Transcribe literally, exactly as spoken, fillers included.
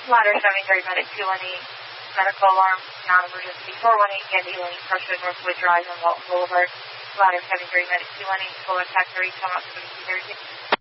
Ladder seventy-three, medic two one eight, medical alarm, non-emergency four one eight, Gandy Lane, Freshwood, Northwood Drive, and Walton Boulevard. Ladder seventy-three, medic two one eight, full attack three, come up to two thirty-six.